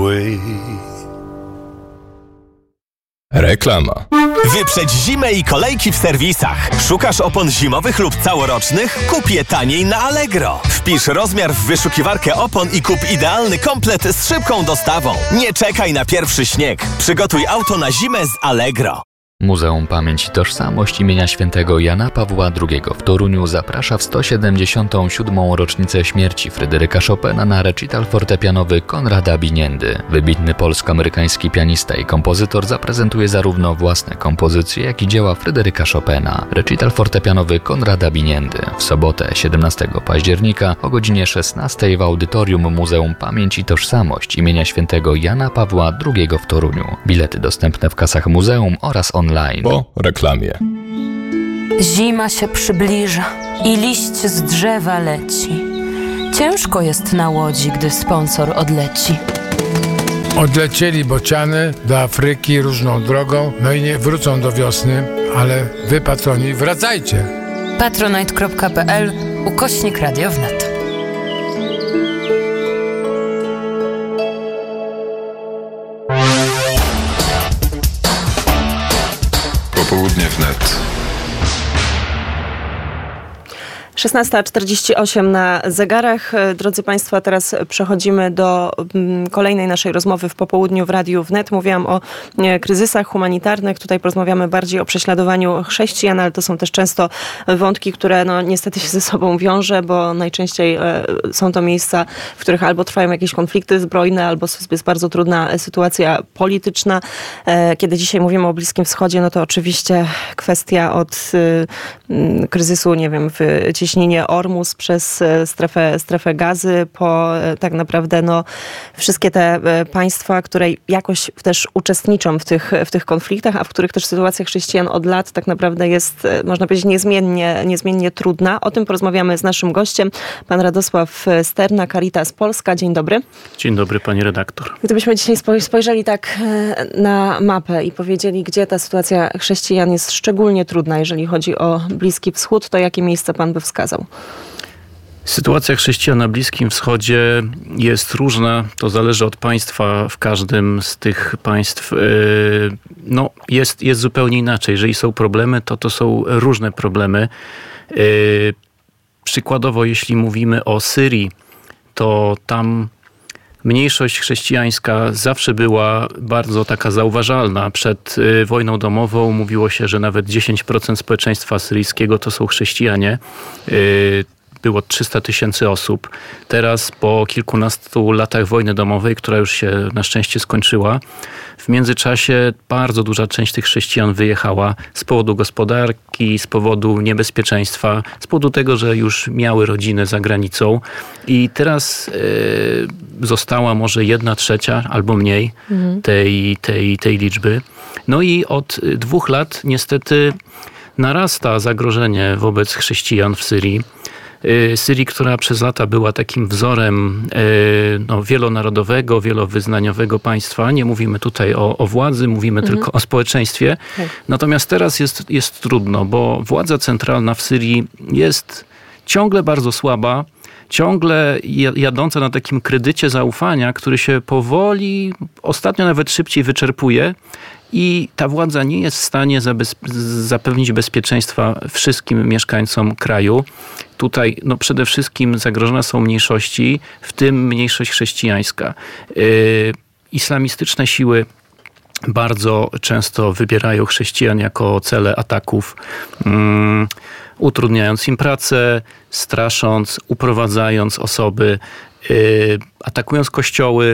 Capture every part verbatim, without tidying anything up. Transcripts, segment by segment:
Reklama. Wyprzedź zimę i kolejki w serwisach. Szukasz opon zimowych lub całorocznych? Kup je taniej na Allegro. Wpisz rozmiar w wyszukiwarkę opon i kup idealny komplet z szybką dostawą. Nie czekaj na pierwszy śnieg. Przygotuj auto na zimę z Allegro. Muzeum Pamięć i Tożsamość imienia świętego Jana Pawła drugiego w Toruniu zaprasza w sto siedemdziesiątą siódmą rocznicę śmierci Fryderyka Chopina na recital fortepianowy Konrada Biniendy. Wybitny polsko-amerykański pianista i kompozytor zaprezentuje zarówno własne kompozycje, jak i dzieła Fryderyka Chopina. Recital fortepianowy Konrada Biniendy w sobotę siedemnastego października o godzinie szesnastej w audytorium Muzeum Pamięć i Tożsamość imienia świętego Jana Pawła drugiego w Toruniu. Bilety dostępne w kasach muzeum oraz online. Po reklamie. Zima się przybliża i liść z drzewa leci. Ciężko jest na łodzi, gdy sponsor odleci. Odlecieli bociany do Afryki różną drogą, no i nie wrócą do wiosny, ale wy, patroni, wracajcie. patronite kropka p l ukośnik Radio Wnet. Popołudnie wnet. szesnasta czterdzieści osiem na zegarach. Drodzy Państwo, teraz przechodzimy do kolejnej naszej rozmowy w popołudniu w Radiu Wnet. Mówiłam o kryzysach humanitarnych. Tutaj porozmawiamy bardziej o prześladowaniu chrześcijan, ale to są też często wątki, które no, niestety się ze sobą wiąże, bo najczęściej są to miejsca, w których albo trwają jakieś konflikty zbrojne, albo jest bardzo trudna sytuacja polityczna. Kiedy dzisiaj mówimy o Bliskim Wschodzie, no to oczywiście kwestia od kryzysu, nie wiem, w cieśninie Ormus przez strefę, strefę Gazy po tak naprawdę no, wszystkie te państwa, które jakoś też uczestniczą w tych, w tych konfliktach, a w których też sytuacja chrześcijan od lat tak naprawdę jest, można powiedzieć, niezmiennie, niezmiennie trudna. O tym porozmawiamy z naszym gościem, pan Radosław Sterna, Caritas Polska. Dzień dobry. Dzień dobry, pani redaktor. Gdybyśmy dzisiaj spojrzeli tak na mapę i powiedzieli, gdzie ta sytuacja chrześcijan jest szczególnie trudna, jeżeli chodzi o Bliski Wschód, to jakie miejsce pan by wskazał? Sytuacja chrześcijan na Bliskim Wschodzie jest różna. To zależy od państwa. W każdym z tych państw no, jest, jest zupełnie inaczej. Jeżeli są problemy, to to są różne problemy. Przykładowo, jeśli mówimy o Syrii, to tam mniejszość chrześcijańska zawsze była bardzo taka zauważalna. Przed wojną domową mówiło się, że nawet dziesięć procent społeczeństwa syryjskiego to są chrześcijanie. Było trzysta tysięcy osób. Teraz po kilkunastu latach wojny domowej, która już się na szczęście skończyła, w międzyczasie bardzo duża część tych chrześcijan wyjechała z powodu gospodarki, z powodu niebezpieczeństwa, z powodu tego, że już miały rodziny za granicą. I teraz y, została może jedna trzecia albo mniej mhm. tej, tej, tej liczby. No i od dwóch lat niestety narasta zagrożenie wobec chrześcijan w Syrii. Syrii, która przez lata była takim wzorem no, wielonarodowego, wielowyznaniowego państwa. Nie mówimy tutaj o, o władzy, mówimy mhm. tylko o społeczeństwie. Tak. Natomiast teraz jest, jest trudno, bo władza centralna w Syrii jest ciągle bardzo słaba, ciągle jadąca na takim kredycie zaufania, który się powoli, ostatnio nawet szybciej wyczerpuje. I ta władza nie jest w stanie zabez- zapewnić bezpieczeństwa wszystkim mieszkańcom kraju. Tutaj no, przede wszystkim zagrożone są mniejszości, w tym mniejszość chrześcijańska. Yy, islamistyczne siły bardzo często wybierają chrześcijan jako cele ataków, yy, utrudniając im pracę, strasząc, uprowadzając osoby, yy, atakując kościoły.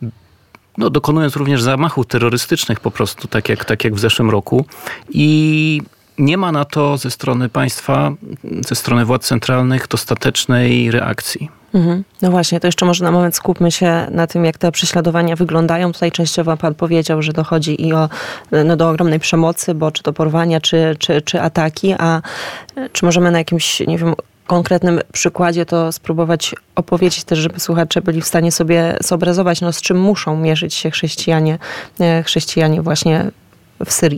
No, dokonując również zamachów terrorystycznych po prostu, tak jak, tak jak w zeszłym roku. I nie ma na to ze strony państwa, ze strony władz centralnych dostatecznej reakcji. Mhm. No właśnie, to jeszcze może na moment skupmy się na tym, jak te prześladowania wyglądają. Tutaj częściowo pan powiedział, że dochodzi i o, no, do ogromnej przemocy, bo czy to porwania, czy, czy, czy ataki, a czy możemy na jakimś, nie wiem, konkretnym przykładzie to spróbować opowiedzieć też, żeby słuchacze byli w stanie sobie zobrazować, no, z czym muszą mierzyć się chrześcijanie, chrześcijanie właśnie w Syrii.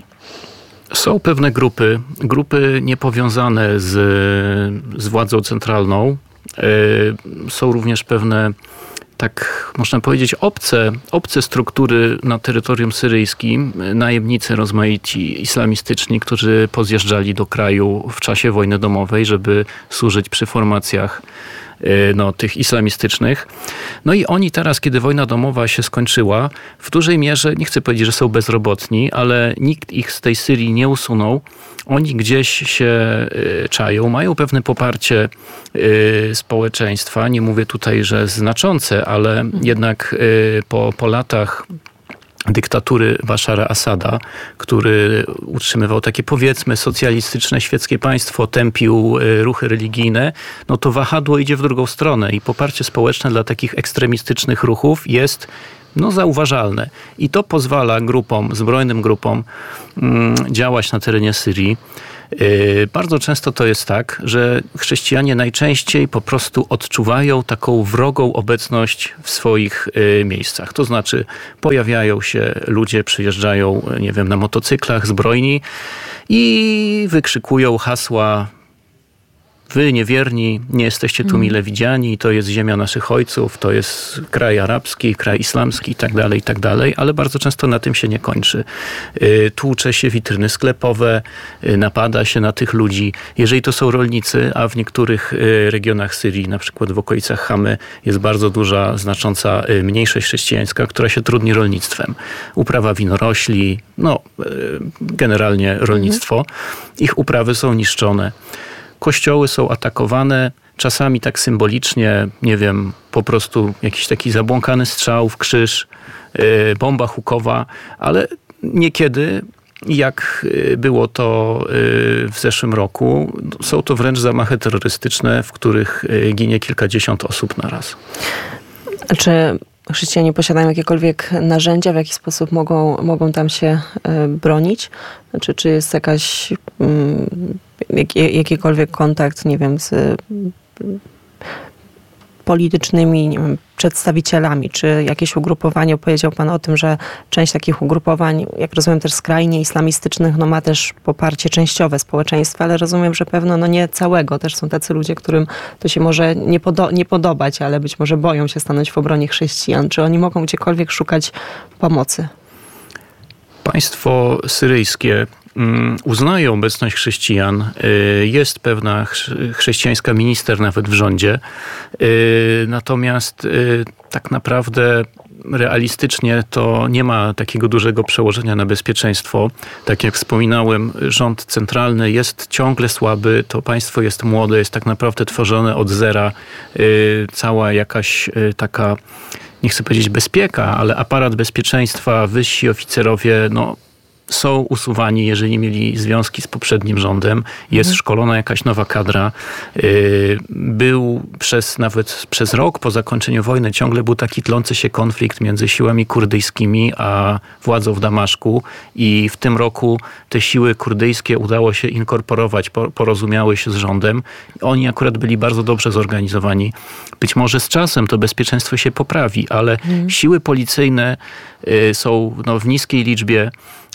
Są pewne grupy, grupy niepowiązane z, z władzą centralną. Są również pewne tak można powiedzieć, obce, obce struktury na terytorium syryjskim, najemnicy rozmaici islamistyczni, którzy pozjeżdżali do kraju w czasie wojny domowej, żeby służyć przy formacjach no, tych islamistycznych. No i oni teraz, kiedy wojna domowa się skończyła, w dużej mierze, nie chcę powiedzieć, że są bezrobotni, ale nikt ich z tej Syrii nie usunął. Oni gdzieś się czają, mają pewne poparcie społeczeństwa. Nie mówię tutaj, że znaczące, ale jednak po, po latach dyktatury Bashara Asada, który utrzymywał takie, powiedzmy, socjalistyczne świeckie państwo, tępił ruchy religijne, no to wahadło idzie w drugą stronę i poparcie społeczne dla takich ekstremistycznych ruchów jest no, zauważalne. I to pozwala grupom, zbrojnym grupom mm, działać na terenie Syrii. Yy, bardzo często to jest tak, że chrześcijanie najczęściej po prostu odczuwają taką wrogą obecność w swoich yy, miejscach. To znaczy pojawiają się ludzie, przyjeżdżają, nie wiem, na motocyklach zbrojni i wykrzykują hasła: wy niewierni, nie jesteście tu mile widziani, to jest ziemia naszych ojców, to jest kraj arabski, kraj islamski i tak dalej, i tak dalej, ale bardzo często na tym się nie kończy. Tłucze się witryny sklepowe, napada się na tych ludzi. Jeżeli to są rolnicy, a w niektórych regionach Syrii, na przykład w okolicach Hamy, jest bardzo duża, znacząca mniejszość chrześcijańska, która się trudni rolnictwem. Uprawa winorośli, no generalnie rolnictwo. Ich uprawy są niszczone. Kościoły są atakowane, czasami tak symbolicznie, nie wiem, po prostu jakiś taki zabłąkany strzał w krzyż, yy, bomba hukowa, ale niekiedy, jak było to yy, w zeszłym roku, są to wręcz zamachy terrorystyczne, w których yy, ginie kilkadziesiąt osób na raz. Czy chrześcijanie posiadają jakiekolwiek narzędzia, w jaki sposób mogą, mogą tam się y, bronić? Znaczy, czy jest jakaś, y, jak, jakikolwiek kontakt, nie wiem, z y, politycznymi, nie wiem, przedstawicielami, czy jakieś ugrupowanie? Powiedział pan o tym, że część takich ugrupowań, jak rozumiem też skrajnie islamistycznych, no ma też poparcie częściowe społeczeństwa, ale rozumiem, że pewno no nie całego. Też są tacy ludzie, którym to się może nie, podo- nie podobać, ale być może boją się stanąć w obronie chrześcijan. Czy oni mogą gdziekolwiek szukać pomocy? Państwo syryjskie uznają obecność chrześcijan. Jest pewna chrześcijańska minister nawet w rządzie. Natomiast tak naprawdę realistycznie to nie ma takiego dużego przełożenia na bezpieczeństwo. Tak jak wspominałem, rząd centralny jest ciągle słaby. To państwo jest młode, jest tak naprawdę tworzone od zera. Cała jakaś taka, nie chcę powiedzieć bezpieka, ale aparat bezpieczeństwa, wyżsi oficerowie, no są usuwani, jeżeli mieli związki z poprzednim rządem. Jest mhm. szkolona jakaś nowa kadra. Był przez nawet przez rok po zakończeniu wojny ciągle był taki tlący się konflikt między siłami kurdyjskimi a władzą w Damaszku i w tym roku te siły kurdyjskie udało się inkorporować, porozumiały się z rządem. Oni akurat byli bardzo dobrze zorganizowani. Być może z czasem to bezpieczeństwo się poprawi, ale mhm. siły policyjne są no, w niskiej liczbie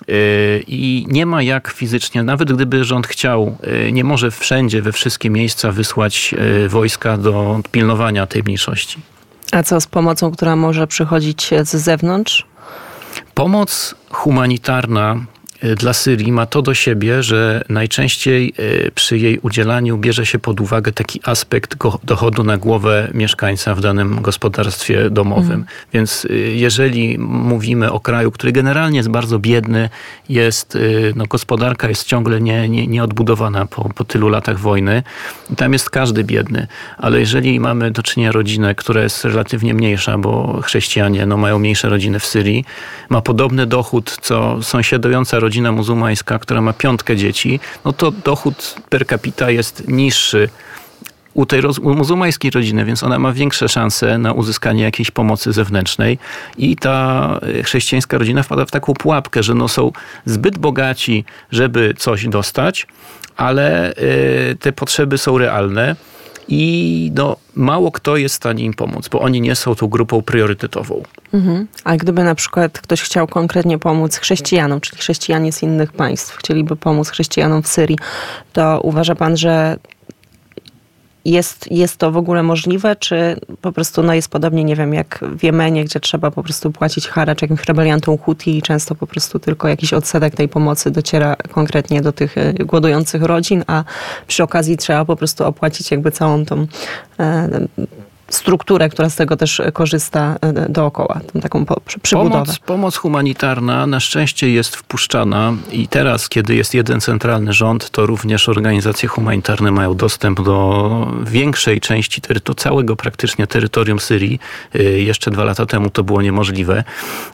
i nie ma jak fizycznie, nawet gdyby rząd chciał, nie może wszędzie, we wszystkie miejsca wysłać wojska do pilnowania tej mniejszości. A co z pomocą, która może przychodzić z zewnątrz? Pomoc humanitarna dla Syrii ma to do siebie, że najczęściej przy jej udzielaniu bierze się pod uwagę taki aspekt dochodu na głowę mieszkańca w danym gospodarstwie domowym. Mm. Więc jeżeli mówimy o kraju, który generalnie jest bardzo biedny, jest, no, gospodarka jest ciągle nie, nie, nieodbudowana po, po tylu latach wojny, tam jest każdy biedny. Ale jeżeli mamy do czynienia rodzinę, która jest relatywnie mniejsza, bo chrześcijanie no, mają mniejsze rodziny w Syrii, ma podobny dochód, co sąsiadująca rodzina rodzina muzułmańska, która ma piątkę dzieci, no to dochód per capita jest niższy u tej roz- u muzułmańskiej rodziny, więc ona ma większe szanse na uzyskanie jakiejś pomocy zewnętrznej i ta chrześcijańska rodzina wpada w taką pułapkę, że no są zbyt bogaci, żeby coś dostać, ale y, te potrzeby są realne i no, mało kto jest w stanie im pomóc, bo oni nie są tą grupą priorytetową. Mhm. A gdyby na przykład ktoś chciał konkretnie pomóc chrześcijanom, czyli chrześcijanie z innych państw, chcieliby pomóc chrześcijanom w Syrii, to uważa pan, że Jest, jest to w ogóle możliwe, czy po prostu no jest podobnie, nie wiem, jak w Jemenie, gdzie trzeba po prostu płacić haracz jakimś rebeliantom Huti i często po prostu tylko jakiś odsetek tej pomocy dociera konkretnie do tych głodujących rodzin, a przy okazji trzeba po prostu opłacić jakby całą tą e, strukturę, która z tego też korzysta dookoła, tą taką przybudowę. Pomoc, pomoc humanitarna na szczęście jest wpuszczana i teraz, kiedy jest jeden centralny rząd, to również organizacje humanitarne mają dostęp do większej części, do całego praktycznie terytorium Syrii. Jeszcze dwa lata temu to było niemożliwe,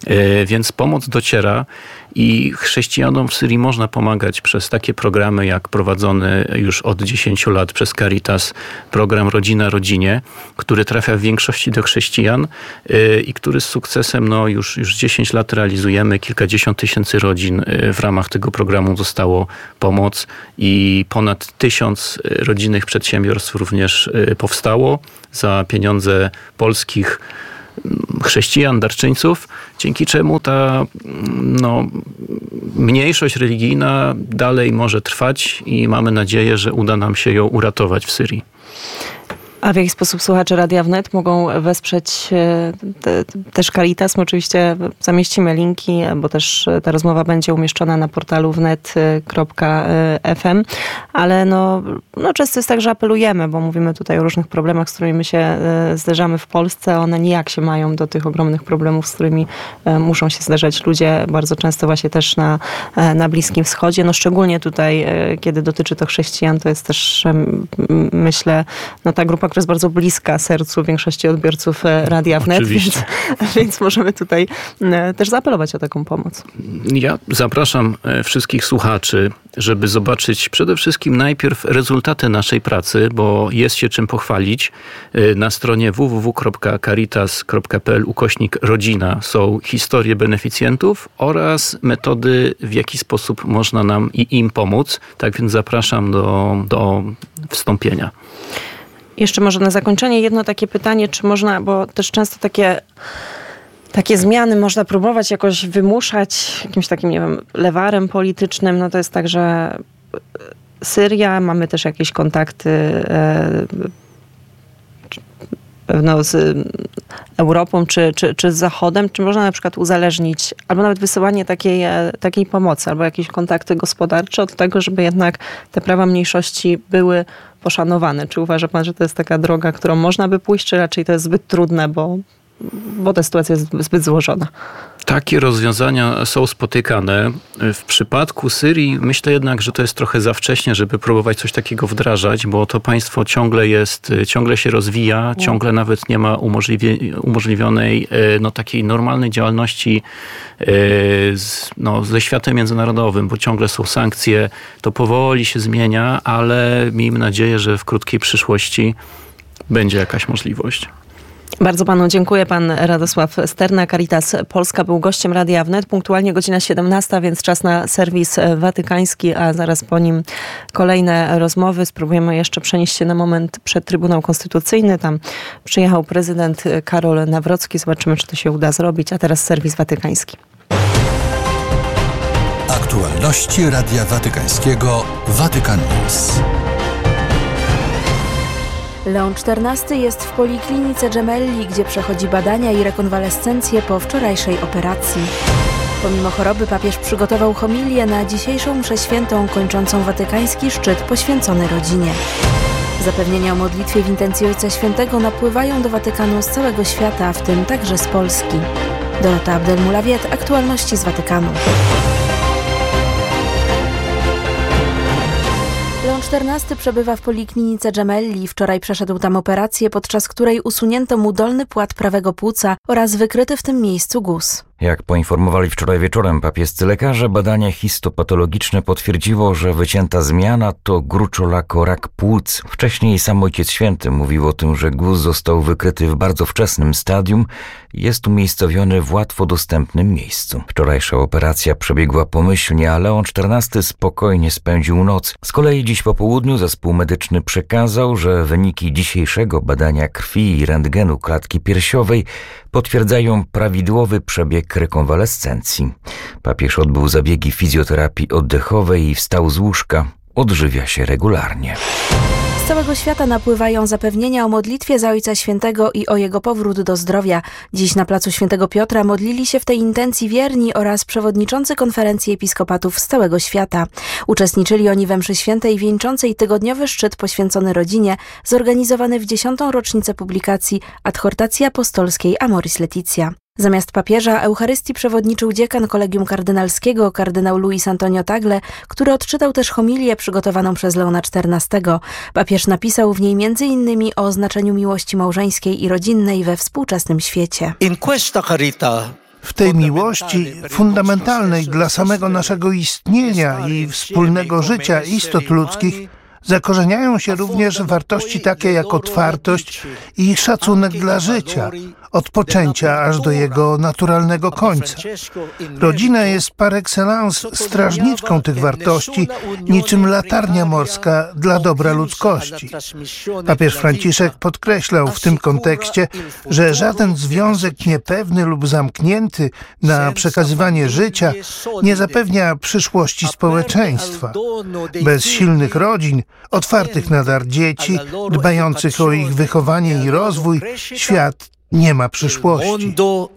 więc pomoc dociera i chrześcijanom w Syrii można pomagać przez takie programy, jak prowadzony już od dziesięciu lat przez Caritas program Rodzina Rodzinie, który trafia w większości do chrześcijan i który z sukcesem no, już, już dziesięć lat realizujemy. Kilkadziesiąt tysięcy rodzin w ramach tego programu dostało pomoc i ponad tysiąc rodzinnych przedsiębiorstw również powstało za pieniądze polskich chrześcijan, darczyńców, dzięki czemu ta no, mniejszość religijna dalej może trwać i mamy nadzieję, że uda nam się ją uratować w Syrii. A w jaki sposób słuchacze Radia Wnet mogą wesprzeć te, też Caritas? My oczywiście zamieścimy linki, bo też ta rozmowa będzie umieszczona na portalu wnet kropka f m, ale no, no często jest tak, że apelujemy, bo mówimy tutaj o różnych problemach, z którymi my się zderzamy w Polsce. One nijak się mają do tych ogromnych problemów, z którymi muszą się zderzać ludzie bardzo często właśnie też na, na Bliskim Wschodzie. No szczególnie tutaj, kiedy dotyczy to chrześcijan, to jest też, myślę, no ta grupa, która jest bardzo bliska sercu większości odbiorców Radia Wnet, więc, więc możemy tutaj też zaapelować o taką pomoc. Ja zapraszam wszystkich słuchaczy, żeby zobaczyć przede wszystkim najpierw rezultaty naszej pracy, bo jest się czym pochwalić. Na stronie w w w kropka caritas kropka p l ukośnik rodzina są historie beneficjentów oraz metody, w jaki sposób można nam i im pomóc. Tak więc zapraszam do, do wstąpienia. Jeszcze może na zakończenie jedno takie pytanie, czy można, bo też często takie, takie zmiany można próbować jakoś wymuszać jakimś takim, nie wiem, lewarem politycznym. No to jest tak, że Syria, mamy też jakieś kontakty e, no, z Europą czy, czy, czy z Zachodem, czy można na przykład uzależnić, albo nawet wysyłanie takiej, takiej pomocy, albo jakieś kontakty gospodarcze od tego, żeby jednak te prawa mniejszości były poszanowane. Czy uważa pan, że to jest taka droga, którą można by pójść, czy raczej to jest zbyt trudne, bo, bo ta sytuacja jest zbyt złożona? Takie rozwiązania są spotykane. W przypadku Syrii myślę jednak, że to jest trochę za wcześnie, żeby próbować coś takiego wdrażać, bo to państwo ciągle jest, ciągle się rozwija, no. ciągle nawet nie ma umożliwi- umożliwionej no, takiej normalnej działalności z, no, ze światem międzynarodowym, bo ciągle są sankcje. To powoli się zmienia, ale miejmy nadzieję, że w krótkiej przyszłości będzie jakaś możliwość. Bardzo panu dziękuję. Pan Radosław Sterna, Caritas Polska, był gościem Radia Wnet. Punktualnie godzina siedemnasta, więc czas na serwis watykański, a zaraz po nim kolejne rozmowy. Spróbujemy jeszcze przenieść się na moment przed Trybunał Konstytucyjny. Tam przyjechał prezydent Karol Nawrocki. Zobaczymy, czy to się uda zrobić. A teraz serwis watykański. Aktualności Radia Watykańskiego Vatican News. Leon czternasty jest w Poliklinice Gemelli, gdzie przechodzi badania i rekonwalescencję po wczorajszej operacji. Pomimo choroby papież przygotował homilię na dzisiejszą mszę świętą kończącą watykański szczyt poświęcony rodzinie. Zapewnienia o modlitwie w intencji Ojca Świętego napływają do Watykanu z całego świata, w tym także z Polski. Dorota Abdelmulawiet, aktualności z Watykanu. Leon czternasty przebywa w Poliklinice Gemelli. Wczoraj przeszedł tam operację, podczas której usunięto mu dolny płat prawego płuca oraz wykryty w tym miejscu guz. Jak poinformowali wczoraj wieczorem papiescy lekarze, badanie histopatologiczne potwierdziło, że wycięta zmiana to gruczołako-rak płuc. Wcześniej sam Ojciec Święty mówił o tym, że guz został wykryty w bardzo wczesnym stadium i jest umiejscowiony w łatwo dostępnym miejscu. Wczorajsza operacja przebiegła pomyślnie, a Leon czternasty spokojnie spędził noc. Z kolei dziś po południu zespół medyczny przekazał, że wyniki dzisiejszego badania krwi i rentgenu klatki piersiowej potwierdzają prawidłowy przebieg rekonwalescencji. Papież odbył zabiegi fizjoterapii oddechowej i wstał z łóżka. Odżywia się regularnie. całego świata napływają zapewnienia o modlitwie za Ojca Świętego i o jego powrót do zdrowia. Dziś na placu Świętego Piotra modlili się w tej intencji wierni oraz przewodniczący konferencji episkopatów z całego świata. Uczestniczyli oni we mszy świętej wieńczącej tygodniowy szczyt poświęcony rodzinie, zorganizowany w dziesiątą rocznicę publikacji Adhortacji Apostolskiej Amoris Laetitia. Zamiast papieża Eucharystii przewodniczył dziekan Kolegium Kardynalskiego, kardynał Luis Antonio Tagle, który odczytał też homilię przygotowaną przez Leona czternastego. Papież napisał w niej między innymi o znaczeniu miłości małżeńskiej i rodzinnej we współczesnym świecie. W tej miłości, fundamentalnej dla samego naszego istnienia i wspólnego życia istot ludzkich, zakorzeniają się również wartości takie jak otwartość i szacunek dla życia, od poczęcia aż do jego naturalnego końca. Rodzina jest par excellence strażniczką tych wartości, niczym latarnia morska dla dobra ludzkości. Papież Franciszek podkreślał w tym kontekście, że żaden związek niepewny lub zamknięty na przekazywanie życia nie zapewnia przyszłości społeczeństwa. Bez silnych rodzin, otwartych na dar dzieci, dbających o ich wychowanie i rozwój, świat nie ma przyszłości.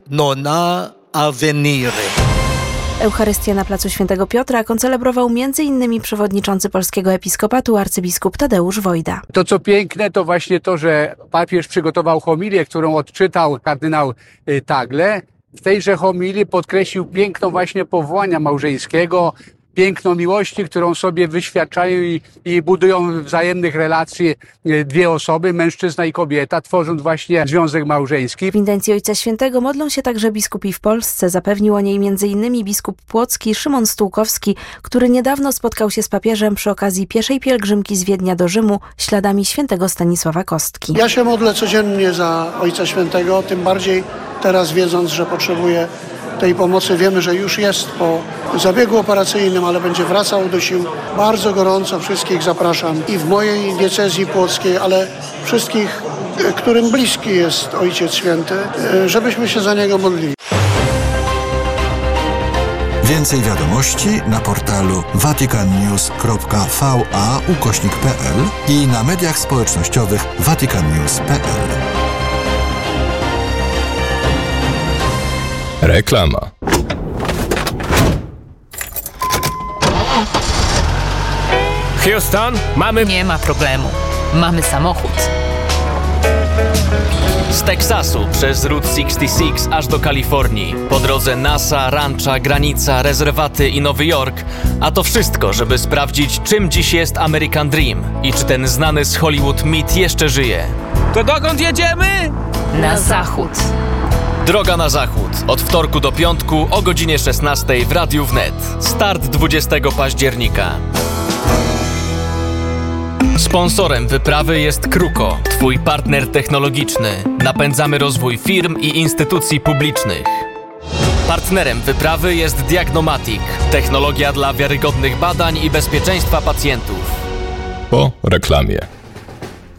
Eucharystię na placu Świętego Piotra koncelebrował między innymi przewodniczący polskiego episkopatu arcybiskup Tadeusz Wojda. To, co piękne, to właśnie to, że papież przygotował homilię, którą odczytał kardynał Tagle. W tejże homilii podkreślił piękno właśnie powołania małżeńskiego, piękno miłości, którą sobie wyświadczają i, i budują wzajemnych relacji dwie osoby, mężczyzna i kobieta, tworząc właśnie związek małżeński. W intencji Ojca Świętego modlą się także biskupi w Polsce. Zapewnił o niej między innymi biskup płocki Szymon Stułkowski, który niedawno spotkał się z papieżem przy okazji pieszej pielgrzymki z Wiednia do Rzymu śladami świętego Stanisława Kostki. Ja się modlę codziennie za Ojca Świętego, tym bardziej teraz wiedząc, że potrzebuje tej pomocy. Wiemy, że już jest po zabiegu operacyjnym, ale będzie wracał do sił. Bardzo gorąco wszystkich zapraszam i w mojej diecezji płockiej, ale wszystkich, którym bliski jest Ojciec Święty, żebyśmy się za niego modlili. Więcej wiadomości na portalu vaticannews kropka v a ukośnik p l i na mediach społecznościowych vaticannews kropka p l. Reklama. Houston, mamy... Nie ma problemu. Mamy samochód. Z Teksasu przez Route sześćdziesiąt sześć aż do Kalifornii. Po drodze NASA, rancha, granica, rezerwaty i Nowy Jork. A to wszystko, żeby sprawdzić, czym dziś jest American Dream i czy ten znany z Hollywood mit jeszcze żyje. To dokąd jedziemy? Na zachód. Droga na zachód. Od wtorku do piątku o godzinie szesnastej w Radiu Wnet. Start dwudziestego października. Sponsorem wyprawy jest Kruko, twój partner technologiczny. Napędzamy rozwój firm i instytucji publicznych. Partnerem wyprawy jest Diagnomatic, technologia dla wiarygodnych badań i bezpieczeństwa pacjentów. Po reklamie.